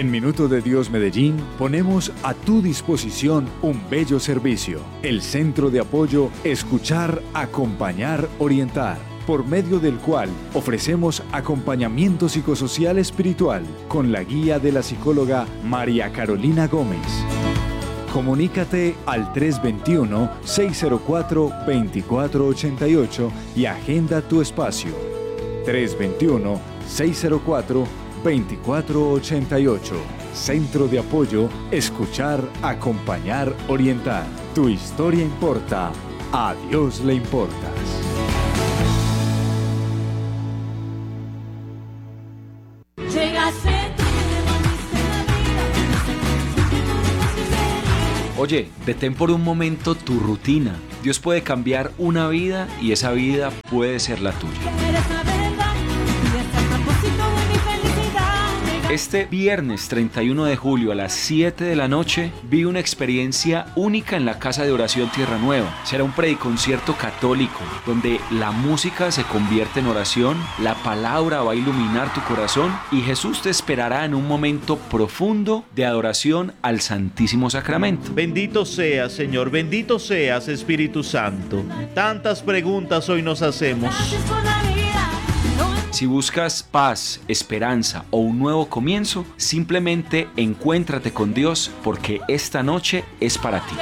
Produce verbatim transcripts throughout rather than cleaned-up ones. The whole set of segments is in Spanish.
En Minuto de Dios Medellín ponemos a tu disposición un bello servicio, el Centro de Apoyo Escuchar, Acompañar, Orientar, por medio del cual ofrecemos acompañamiento psicosocial espiritual con la guía de la psicóloga María Carolina Gómez. Comunícate al tres dos uno, seis cero cuatro, dos cuatro ocho ocho y agenda tu espacio. tres dos uno, seis cero cuatro, dos cuatro ocho ocho. Centro de Apoyo Escuchar, Acompañar, Orientar. Tu historia importa. A Dios le importas. Oye, detén por un momento tu rutina. Dios puede cambiar una vida y esa vida puede ser la tuya. Este viernes treinta y uno de julio a las siete de la noche vi una experiencia única en la Casa de Oración Tierra Nueva. Será un prediconcierto católico donde la música se convierte en oración, la palabra va a iluminar tu corazón y Jesús te esperará en un momento profundo de adoración al Santísimo Sacramento. Bendito seas, Señor, bendito seas, Espíritu Santo. Tantas preguntas hoy nos hacemos. Si buscas paz, esperanza o un nuevo comienzo, simplemente encuéntrate con Dios porque esta noche es para ti.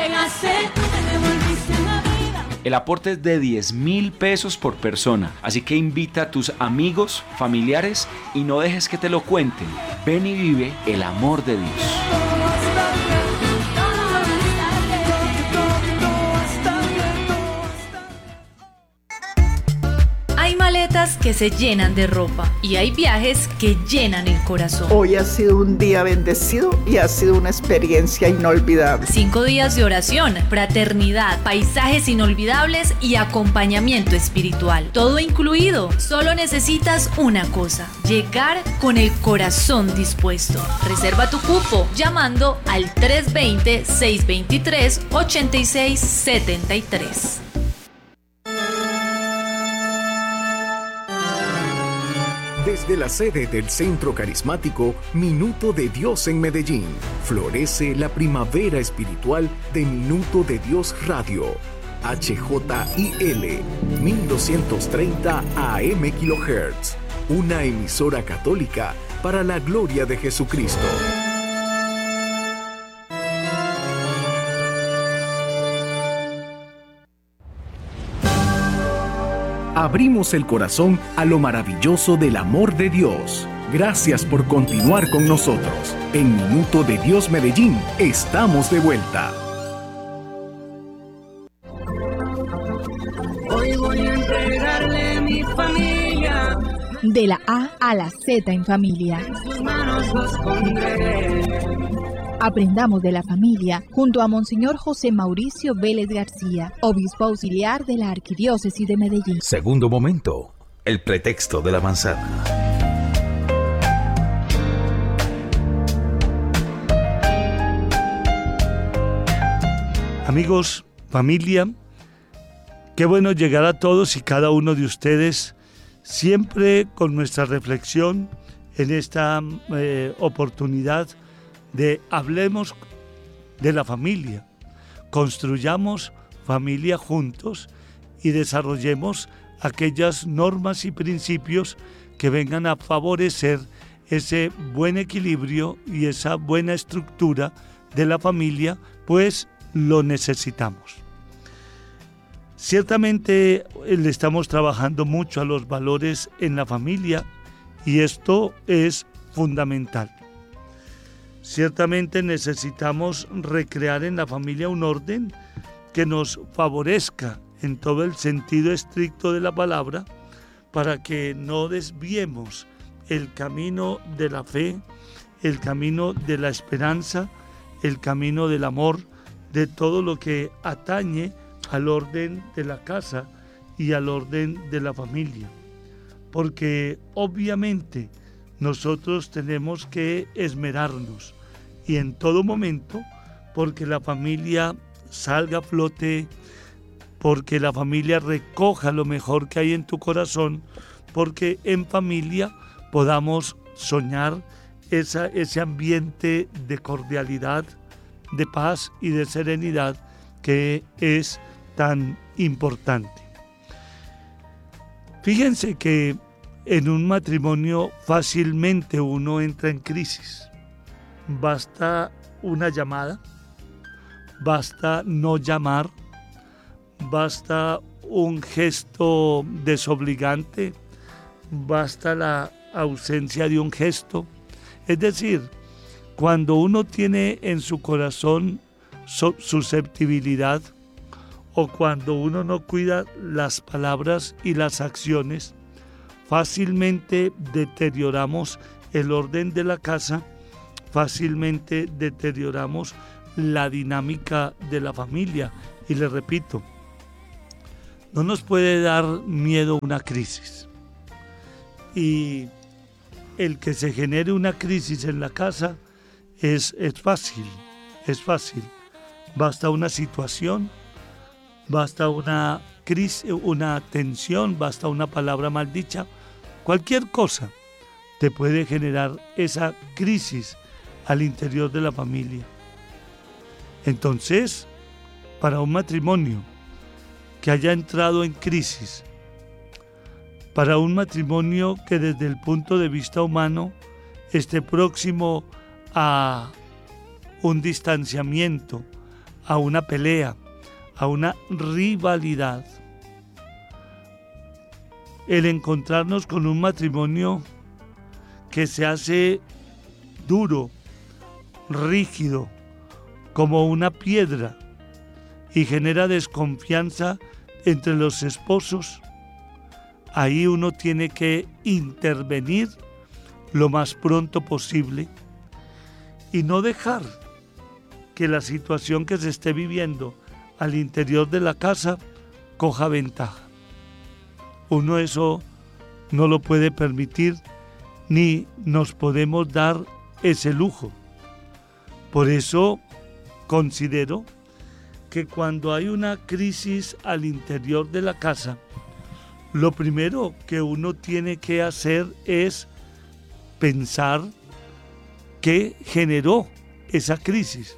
El aporte es de diez mil pesos por persona, así que invita a tus amigos, familiares y no dejes que te lo cuenten. Ven y vive el amor de Dios. Hay maletas que se llenan de ropa y hay viajes que llenan el corazón. Hoy ha sido un día bendecido y ha sido una experiencia inolvidable. Cinco días de oración, fraternidad, paisajes inolvidables y acompañamiento espiritual. Todo incluido. Solo necesitas una cosa: llegar con el corazón dispuesto. Reserva tu cupo llamando al tres dos cero, seis dos tres, ocho seis siete tres. Desde la sede del Centro Carismático Minuto de Dios en Medellín, florece la primavera espiritual de Minuto de Dios Radio. H J I L mil doscientos treinta A M kHz, una emisora católica para la gloria de Jesucristo. Abrimos el corazón a lo maravilloso del amor de Dios. Gracias por continuar con nosotros. En Minuto de Dios Medellín, estamos de vuelta. Hoy voy a entregarle mi familia. De la A a la Z en familia. En sus manos los pondré. Aprendamos de la familia junto a Monseñor José Mauricio Vélez García, obispo auxiliar de la Arquidiócesis de Medellín. Segundo momento, el pretexto de la manzana. Amigos, familia, qué bueno llegar a todos y cada uno de ustedes, siempre con nuestra reflexión en esta eh, oportunidad de hablemos de la familia, construyamos familia juntos y desarrollemos aquellas normas y principios que vengan a favorecer ese buen equilibrio y esa buena estructura de la familia, pues lo necesitamos. Ciertamente le estamos trabajando mucho a los valores en la familia y esto es fundamental. Ciertamente necesitamos recrear en la familia un orden que nos favorezca en todo el sentido estricto de la palabra para que no desviemos el camino de la fe, el camino de la esperanza, el camino del amor, de todo lo que atañe al orden de la casa y al orden de la familia. Porque obviamente nosotros tenemos que esmerarnos y en todo momento porque la familia salga a flote, porque la familia recoja lo mejor que hay en tu corazón, porque en familia podamos soñar esa, ese ambiente de cordialidad, de paz y de serenidad que es tan importante. Fíjense que en un matrimonio fácilmente uno entra en crisis. Basta una llamada, basta no llamar, basta un gesto desobligante, basta la ausencia de un gesto. Es decir, cuando uno tiene en su corazón susceptibilidad o cuando uno no cuida las palabras y las acciones, fácilmente deterioramos el orden de la casa, fácilmente deterioramos la dinámica de la familia. Y le repito, no nos puede dar miedo una crisis. Y el que se genere una crisis en la casa es, es fácil, es fácil. Basta una situación, basta una crisis, una tensión, basta una palabra maldicha. Cualquier cosa te puede generar esa crisis al interior de la familia. Entonces, para un matrimonio que haya entrado en crisis, para un matrimonio que desde el punto de vista humano esté próximo a un distanciamiento, a una pelea, a una rivalidad, el encontrarnos con un matrimonio que se hace duro, rígido, como una piedra y genera desconfianza entre los esposos, ahí uno tiene que intervenir lo más pronto posible y no dejar que la situación que se esté viviendo al interior de la casa coja ventaja. Uno eso no lo puede permitir ni nos podemos dar ese lujo. Por eso considero que cuando hay una crisis al interior de la casa, lo primero que uno tiene que hacer es pensar qué generó esa crisis.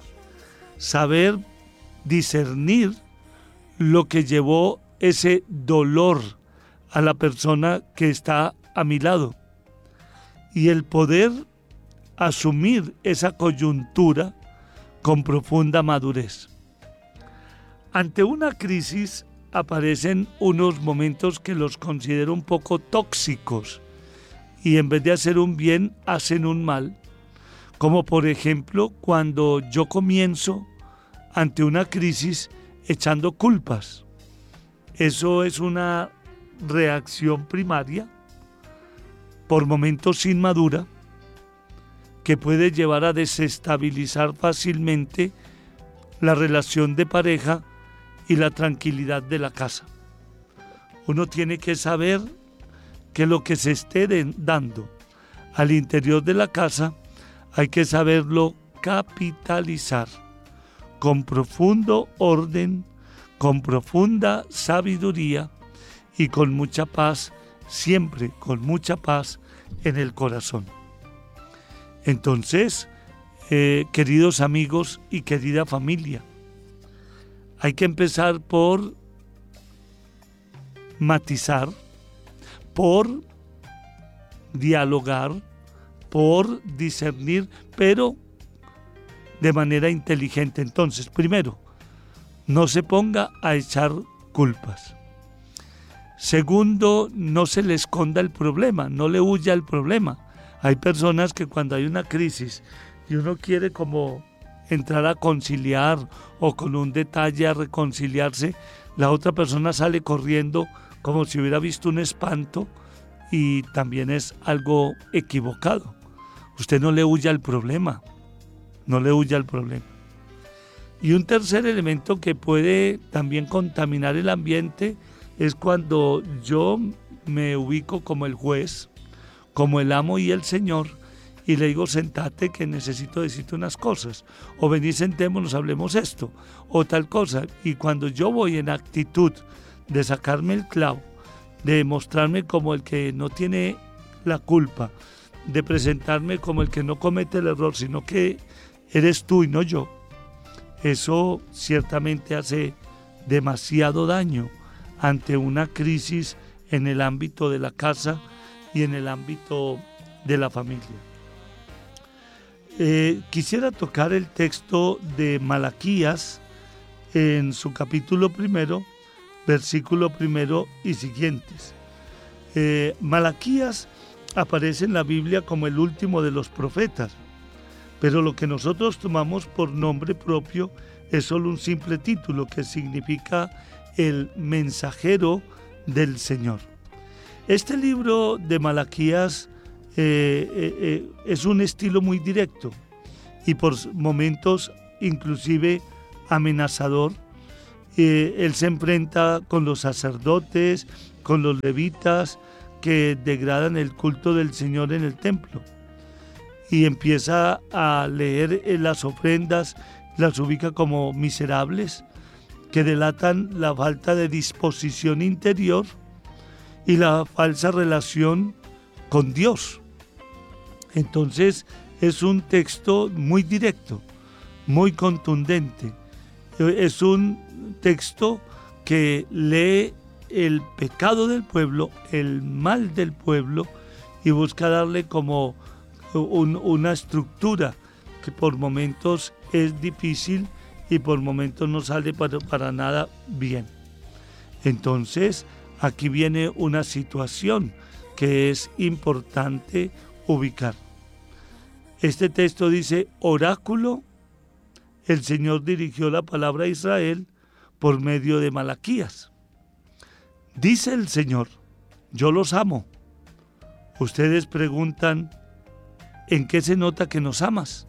Saber discernir lo que llevó ese dolor a la persona que está a mi lado. Y el poder asumir esa coyuntura con profunda madurez. Ante una crisis aparecen unos momentos que los considero un poco tóxicos y en vez de hacer un bien, hacen un mal. Como por ejemplo cuando yo comienzo ante una crisis echando culpas. Eso es una reacción primaria, por momentos inmadura, que puede llevar a desestabilizar fácilmente la relación de pareja y la tranquilidad de la casa. Uno tiene que saber que lo que se esté de, dando al interior de la casa hay que saberlo capitalizar con profundo orden, con profunda sabiduría y con mucha paz, siempre con mucha paz en el corazón. Entonces, eh, queridos amigos y querida familia, hay que empezar por matizar, por dialogar, por discernir, pero de manera inteligente. Entonces, primero, no se ponga a echar culpas. Segundo, no se le esconda el problema, no le huya al problema. Hay personas que cuando hay una crisis y uno quiere como entrar a conciliar o con un detalle a reconciliarse, la otra persona sale corriendo como si hubiera visto un espanto y también es algo equivocado. Usted no le huya al problema, no le huya al problema. Y un tercer elemento que puede también contaminar el ambiente es cuando yo me ubico como el juez, como el amo y el señor, y le digo, sentate que necesito decirte unas cosas, o vení, sentémonos, hablemos esto, o tal cosa. Y cuando yo voy en actitud de sacarme el clavo, de mostrarme como el que no tiene la culpa, de presentarme como el que no comete el error, sino que eres tú y no yo. Eso ciertamente hace demasiado daño ante una crisis en el ámbito de la casa y en el ámbito de la familia. Eh, quisiera tocar el texto de Malaquías en su capítulo primero, versículo primero y siguientes. Eh, Malaquías aparece en la Biblia como el último de los profetas, pero lo que nosotros tomamos por nombre propio es solo un simple título que significa el mensajero del Señor. Este libro de Malaquías eh, eh, eh, es un estilo muy directo y por momentos inclusive amenazador. Eh, él se enfrenta con los sacerdotes, con los levitas que degradan el culto del Señor en el templo, y empieza a leer las ofrendas, las ubica como miserables, que delatan la falta de disposición interior y la falsa relación con Dios. Entonces es un texto muy directo, muy contundente. Es un texto que lee el pecado del pueblo, el mal del pueblo, y busca darle como un, una estructura que por momentos es difícil y por momentos no sale para, para nada bien. Entonces, aquí viene una situación que es importante ubicar. Este texto dice: oráculo, el Señor dirigió la palabra a Israel por medio de Malaquías. Dice el Señor: yo los amo. Ustedes preguntan: ¿en qué se nota que nos amas?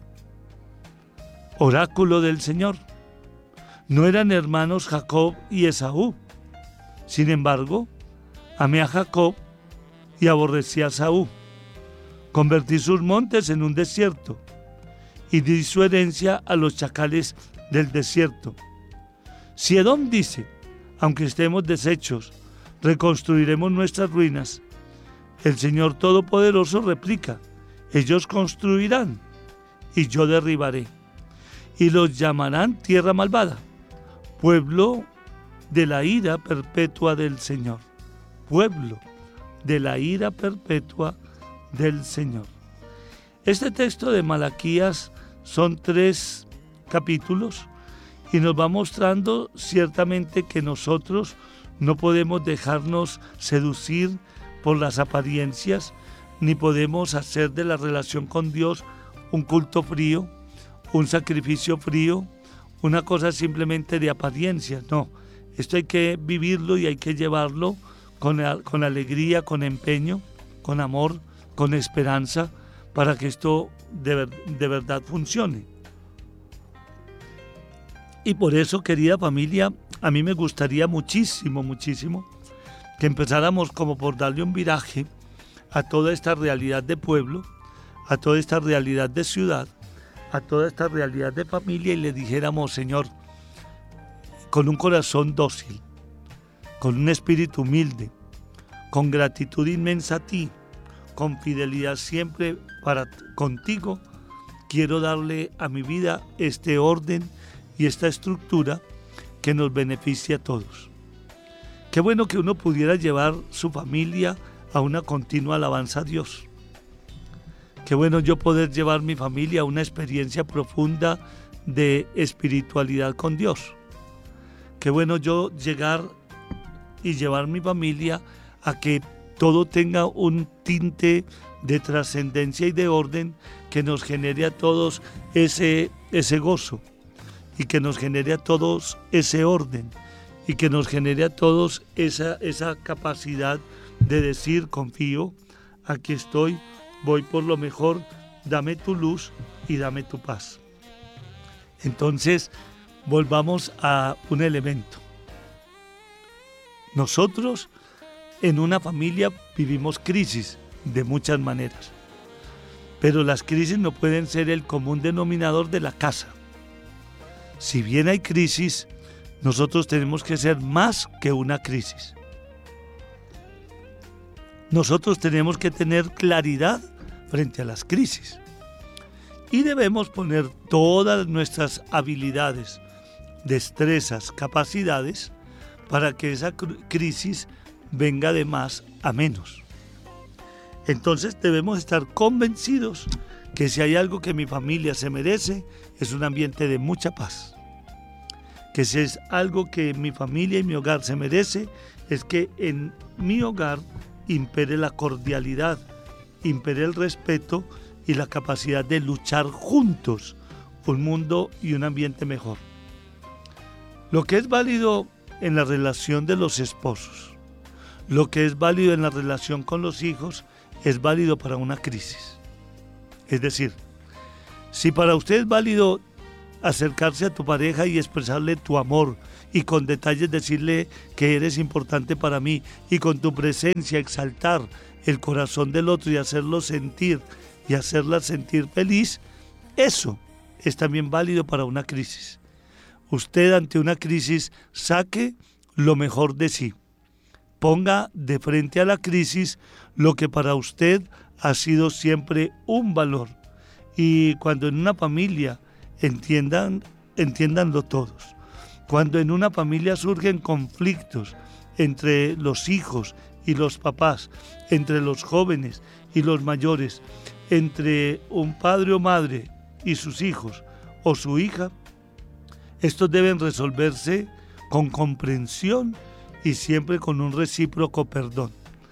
Oráculo del Señor. No eran hermanos Jacob y Esaú. Sin embargo, amé a Jacob y aborrecí a Esaú. Convertí sus montes en un desierto y di su herencia a los chacales del desierto. Si Edom dice: aunque estemos deshechos, reconstruiremos nuestras ruinas, el Señor Todopoderoso replica: ellos construirán y yo derribaré, y los llamarán tierra malvada, pueblo de la ira perpetua del Señor. Pueblo de la ira perpetua del Señor. Este texto de Malaquías son tres capítulos y nos va mostrando ciertamente que nosotros no podemos dejarnos seducir por las apariencias, ni podemos hacer de la relación con Dios un culto frío, un sacrificio frío, una cosa simplemente de apariencia. No, esto hay que vivirlo y hay que llevarlo con, con alegría, con empeño, con amor, con esperanza, para que esto de, ver, de verdad funcione. Y por eso, querida familia, a mí me gustaría muchísimo, muchísimo que empezáramos como por darle un viraje a toda esta realidad de pueblo, a toda esta realidad de ciudad, a toda esta realidad de familia, y le dijéramos: Señor, con un corazón dócil, con un espíritu humilde, con gratitud inmensa a ti, con fidelidad siempre para contigo, quiero darle a mi vida este orden y esta estructura que nos beneficie a todos. Qué bueno que uno pudiera llevar su familia a una continua alabanza a Dios. Qué bueno yo poder llevar mi familia a una experiencia profunda de espiritualidad con Dios. Qué bueno yo llegar y llevar mi familia a que todo tenga un tinte de trascendencia y de orden que nos genere a todos ese, ese gozo, y que nos genere a todos ese orden, y que nos genere a todos esa, esa capacidad de decir: confío, aquí estoy, voy por lo mejor, dame tu luz y dame tu paz. Entonces, volvamos a un elemento. Nosotros en una familia vivimos crisis de muchas maneras, pero las crisis no pueden ser el común denominador de la casa. Si bien hay crisis, nosotros tenemos que ser más que una crisis. Nosotros tenemos que tener claridad frente a las crisis. Y debemos poner todas nuestras habilidades, destrezas, capacidades para que esa crisis venga de más a menos. Entonces debemos estar convencidos que si hay algo que mi familia se merece, es un ambiente de mucha paz. Que si es algo que mi familia y mi hogar se merece, es que en mi hogar impere la cordialidad, impere el respeto y la capacidad de luchar juntos un mundo y un ambiente mejor. Lo que es válido en la relación de los esposos, lo que es válido en la relación con los hijos, es válido para una crisis. Es decir, si para usted es válido acercarse a tu pareja y expresarle tu amor y con detalles decirle que eres importante para mí y con tu presencia exaltar el corazón del otro y hacerlo sentir y hacerla sentir feliz, eso es también válido para una crisis. Usted ante una crisis saque lo mejor de sí. Ponga de frente a la crisis lo que para usted ha sido siempre un valor. Y cuando en una familia entiendan, entiéndanlo todos. Cuando en una familia surgen conflictos entre los hijos y los papás, entre los jóvenes y los mayores, entre un padre o madre y sus hijos o su hija, estos deben resolverse con comprensión y siempre con un recíproco perdón.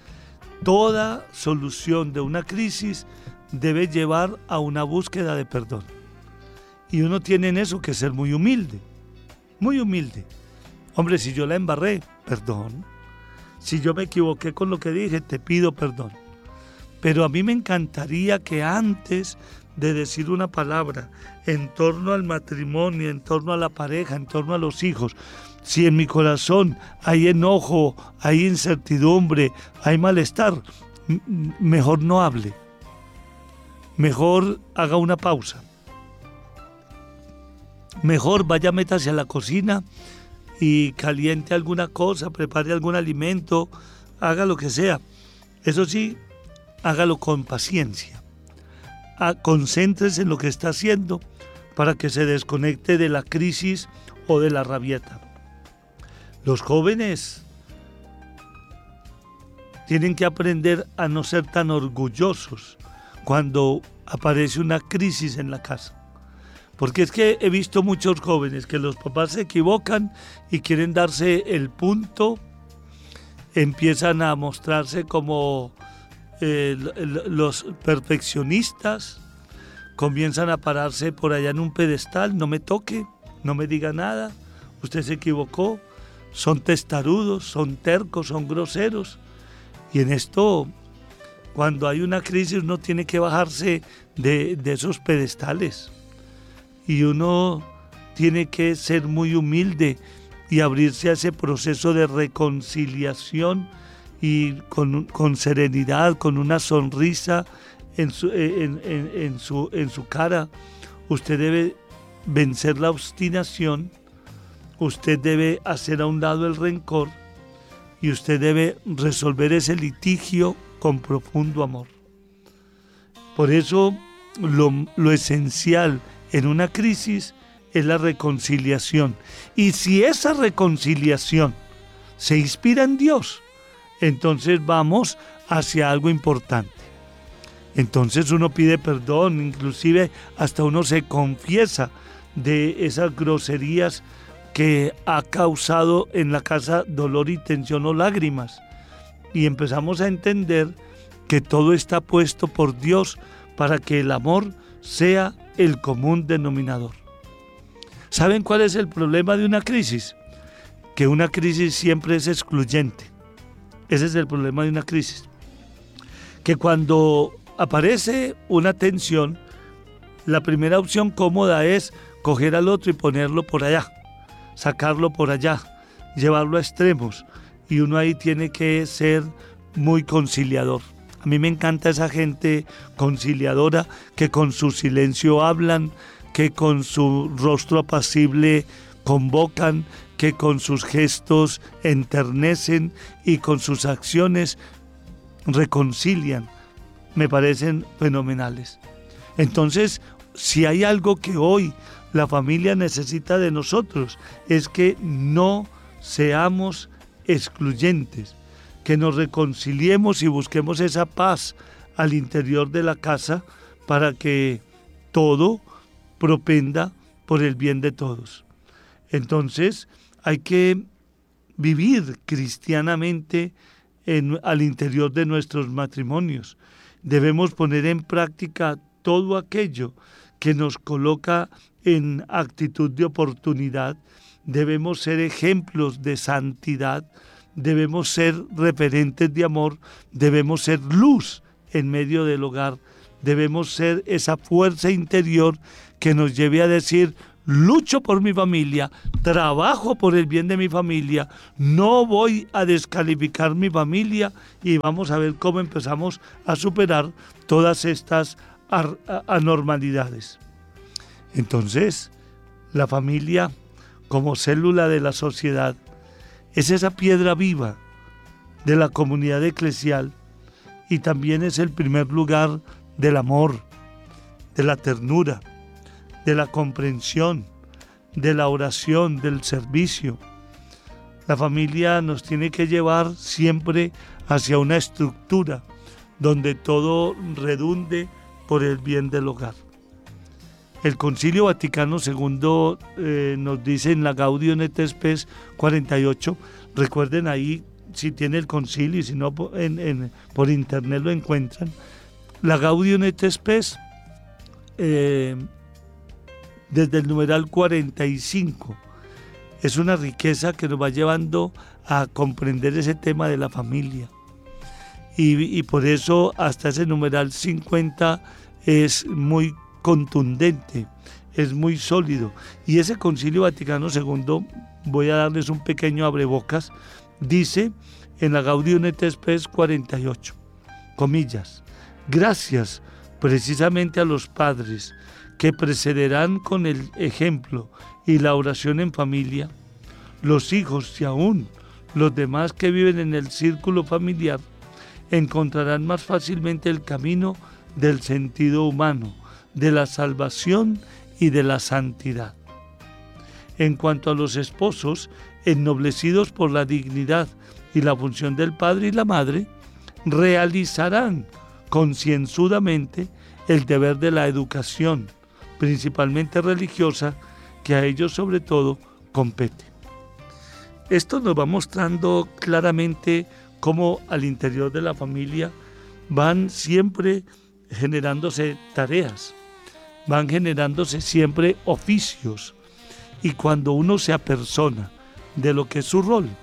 Toda solución de una crisis debe llevar a una búsqueda de perdón. Y uno tiene en eso que ser muy humilde, muy humilde. Hombre, si yo la embarré, perdón. Si yo me equivoqué con lo que dije, te pido perdón. Pero a mí me encantaría que antes de decir una palabra en torno al matrimonio, en torno a la pareja, en torno a los hijos, si en mi corazón hay enojo, hay incertidumbre, hay malestar, mejor no hable. Mejor haga una pausa. Mejor vaya, métase a la cocina y caliente alguna cosa, prepare algún alimento, haga lo que sea. Eso sí, hágalo con paciencia. Ah, concéntrese en lo que está haciendo para que se desconecte de la crisis o de la rabieta. Los jóvenes tienen que aprender a no ser tan orgullosos cuando aparece una crisis en la casa. Porque es que he visto muchos jóvenes que los papás se equivocan y quieren darse el punto, empiezan a mostrarse como eh, los perfeccionistas, comienzan a pararse por allá en un pedestal, no me toque, no me diga nada, usted se equivocó, son testarudos, son tercos, son groseros. Y en esto, cuando hay una crisis, uno tiene que bajarse de, de esos pedestales. Y uno tiene que ser muy humilde y abrirse a ese proceso de reconciliación y con, con serenidad, con una sonrisa en su, en, en, en, su, en su cara. Usted debe vencer la obstinación, usted debe hacer a un lado el rencor y usted debe resolver ese litigio con profundo amor. Por eso lo, lo esencial en una crisis es la reconciliación. Y si esa reconciliación se inspira en Dios, entonces vamos hacia algo importante. Entonces uno pide perdón, inclusive hasta uno se confiesa de esas groserías que ha causado en la casa dolor y tensión o lágrimas. Y empezamos a entender que todo está puesto por Dios para que el amor sea el común denominador. ¿Saben cuál es el problema de una crisis? Que una crisis siempre es excluyente. Ese es el problema de una crisis. Que cuando aparece una tensión, la primera opción cómoda es coger al otro y ponerlo por allá, sacarlo por allá, llevarlo a extremos. Y uno ahí tiene que ser muy conciliador. A mí me encanta esa gente conciliadora que con su silencio hablan, que con su rostro apacible convocan, que con sus gestos enternecen y con sus acciones reconcilian. me parecen fenomenales. Entonces, si hay algo que hoy la familia necesita de nosotros, es que no seamos excluyentes, que nos reconciliemos y busquemos esa paz al interior de la casa para que todo propenda por el bien de todos. Entonces, hay que vivir cristianamente en, al interior de nuestros matrimonios. Debemos poner en práctica todo aquello que nos coloca en actitud de oportunidad. Debemos ser ejemplos de santidad, debemos ser referentes de amor, debemos ser luz en medio del hogar, debemos ser esa fuerza interior que nos lleve a decir: lucho por mi familia, trabajo por el bien de mi familia, no voy a descalificar mi familia, y vamos a ver cómo empezamos a superar todas estas anormalidades. Entonces, la familia como célula de la sociedad es esa piedra viva de la comunidad eclesial, y también es el primer lugar del amor, de la ternura, de la comprensión, de la oración, del servicio. La familia nos tiene que llevar siempre hacia una estructura donde todo redunde por el bien del hogar. El Concilio Vaticano segundo eh, nos dice en la Gaudium et Spes cuarenta y ocho, recuerden ahí si tiene el concilio, y si no en, en, por internet lo encuentran, la Gaudium et Spes eh, desde el numeral cuarenta y cinco, es una riqueza que nos va llevando a comprender ese tema de la familia, y, y por eso hasta ese numeral cincuenta es muy contundente, es muy sólido. Y ese Concilio Vaticano segundo, voy a darles un pequeño abrebocas, dice en la Gaudium et Spes cuarenta y ocho, comillas, gracias precisamente a los padres que precederán con el ejemplo y la oración en familia, los hijos y aún los demás que viven en el círculo familiar encontrarán más fácilmente el camino del sentido humano, de la salvación y de la santidad. En cuanto a los esposos, ennoblecidos por la dignidad y la función del padre y la madre, realizarán concienzudamente el deber de la educación, principalmente religiosa, que a ellos sobre todo compete. Esto nos va mostrando claramente cómo al interior de la familia van siempre generándose tareas, van generándose siempre oficios, y cuando uno se apersona de lo que es su rol,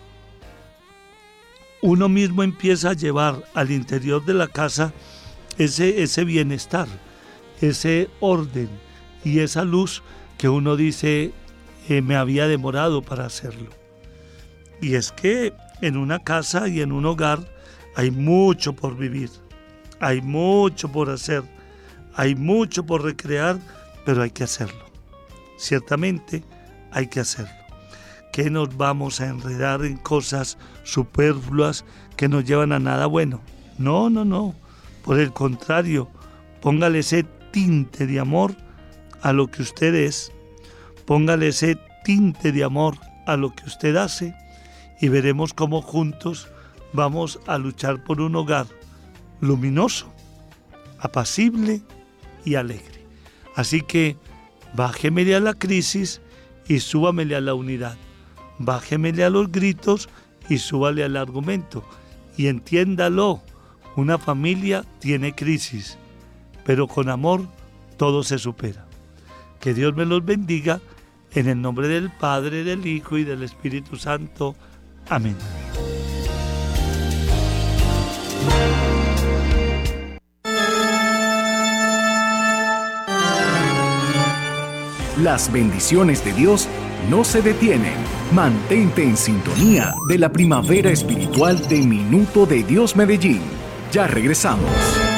uno mismo empieza a llevar al interior de la casa ese, ese bienestar, ese orden y esa luz que uno dice, eh, me había demorado para hacerlo. Y es que en una casa y en un hogar hay mucho por vivir, hay mucho por hacer, hay mucho por recrear, pero hay que hacerlo. Ciertamente hay que hacerlo. ¿Qué nos vamos a enredar en cosas superfluas que nos llevan a nada bueno? No, no, no. Por el contrario, póngale ese tinte de amor a lo que usted es, póngale ese tinte de amor a lo que usted hace, y veremos cómo juntos vamos a luchar por un hogar luminoso, apacible y alegre. Así que bájemele a la crisis y súbamele a la unidad. Bájemele a los gritos y súbale al argumento. Y entiéndalo, una familia tiene crisis, pero con amor todo se supera. Que Dios me los bendiga, en el nombre del Padre, del Hijo y del Espíritu Santo. Amén. Las bendiciones de Dios no se detienen. Mantente en sintonía de la primavera espiritual de Minuto de Dios Medellín. Ya regresamos.